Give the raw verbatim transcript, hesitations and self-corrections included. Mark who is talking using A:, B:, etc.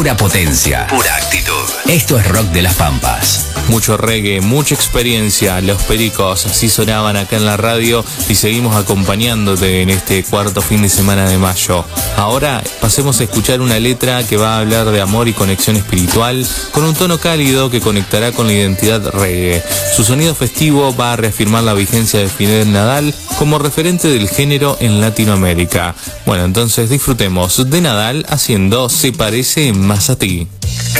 A: Pura potencia, pura actitud. Esto es Rock de las Pampas.
B: Mucho reggae, mucha experiencia. Los Pericos así sonaban acá en la radio y seguimos acompañándote en este cuarto fin de semana de mayo. Ahora pasemos a escuchar una letra que va a hablar de amor y conexión espiritual con un tono cálido que conectará con la identidad reggae. Su sonido festivo va a reafirmar la vigencia de Fidel Nadal como referente del género en Latinoamérica. Bueno, entonces disfrutemos de Nadal haciendo Se parece más a ti.